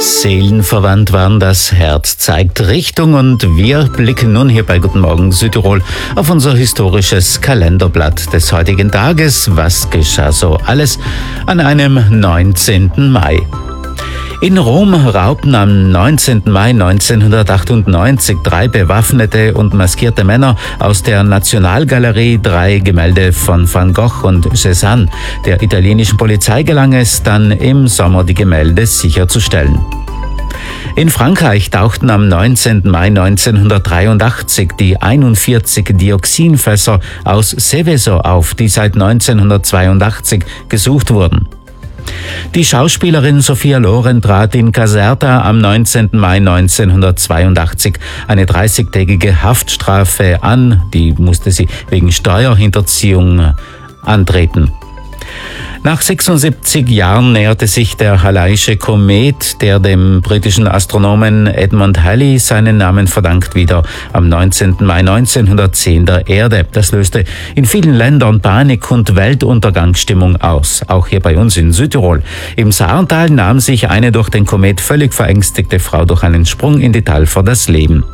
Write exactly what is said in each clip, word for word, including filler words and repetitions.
Seelenverwandt waren, das Herz zeigt Richtung und wir blicken nun hier bei Guten Morgen Südtirol auf unser historisches Kalenderblatt des heutigen Tages. Was geschah so alles an einem neunzehnten Mai? In Rom raubten am neunzehnten Mai neunzehnhundertachtundneunzig drei bewaffnete und maskierte Männer aus der Nationalgalerie drei Gemälde von Van Gogh und Cézanne. Der italienischen Polizei gelang es dann im Sommer, die Gemälde sicherzustellen. In Frankreich tauchten am neunzehnten Mai neunzehnhundertdreiundachtzig die einundvierzig Dioxinfässer aus Seveso auf, die seit neunzehnhundertzweiundachtzig gesucht wurden. Die Schauspielerin Sophia Loren trat in Caserta am neunzehnten Mai neunzehnhundertzweiundachtzig eine dreißigtägige Haftstrafe an. Die musste sie wegen Steuerhinterziehung antreten. Nach sechsundsiebzig Jahren näherte sich der Halley'sche Komet, der dem britischen Astronomen Edmund Halley seinen Namen verdankt, wieder am neunzehnten Mai neunzehnhundertzehn der Erde. Das löste in vielen Ländern Panik und Weltuntergangsstimmung aus, auch hier bei uns in Südtirol. Im Saartal nahm sich eine durch den Komet völlig verängstigte Frau durch einen Sprung in die Talfer das Leben.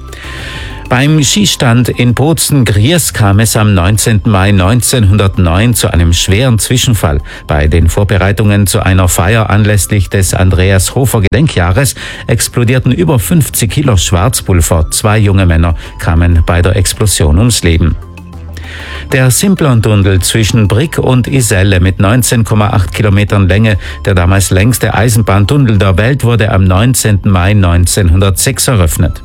Beim Skistand in Bozen-Gries kam es am neunzehnten Mai neunzehnhundertneun zu einem schweren Zwischenfall. Bei den Vorbereitungen zu einer Feier anlässlich des Andreas Hofer Gedenkjahres explodierten über fünfzig Kilo Schwarzpulver. Zwei junge Männer kamen bei der Explosion ums Leben. Der Simplon-Tunnel zwischen Brig und Iselle mit neunzehn Komma acht Kilometern Länge, der damals längste Eisenbahntunnel der Welt, wurde am neunzehnten Mai neunzehnhundertsechs eröffnet.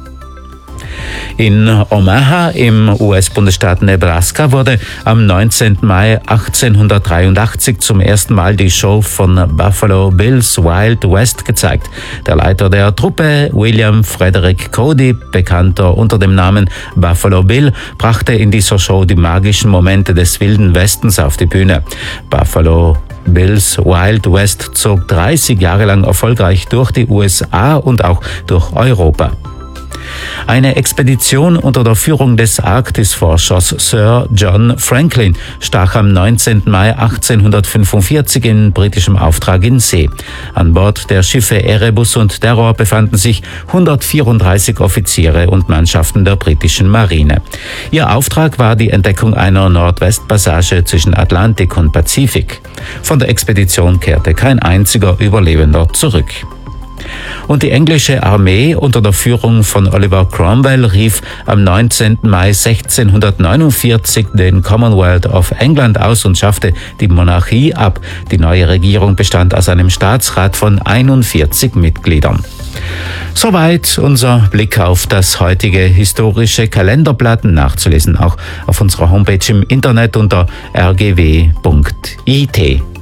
In Omaha im U S-Bundesstaat Nebraska wurde am neunzehnten Mai achtzehnhundertdreiundachtzig zum ersten Mal die Show von Buffalo Bills Wild West gezeigt. Der Leiter der Truppe, William Frederick Cody, bekannter unter dem Namen Buffalo Bill, brachte in dieser Show die magischen Momente des Wilden Westens auf die Bühne. Buffalo Bills Wild West zog dreißig Jahre lang erfolgreich durch die U S A und auch durch Europa. Eine Expedition unter der Führung des Arktisforschers Sir John Franklin stach am neunzehnten Mai achtzehnhundertfünfundvierzig in britischem Auftrag in See. An Bord der Schiffe Erebus und Terror befanden sich hundertvierunddreißig Offiziere und Mannschaften der britischen Marine. Ihr Auftrag war die Entdeckung einer Nordwestpassage zwischen Atlantik und Pazifik. Von der Expedition kehrte kein einziger Überlebender zurück. Und die englische Armee unter der Führung von Oliver Cromwell rief am neunzehnten Mai sechzehnhundertneunundvierzig den Commonwealth of England aus und schaffte die Monarchie ab. Die neue Regierung bestand aus einem Staatsrat von einundvierzig Mitgliedern. Soweit unser Blick auf das heutige historische Kalenderblatt, nachzulesen auch auf unserer Homepage im Internet unter r g w punkt i t.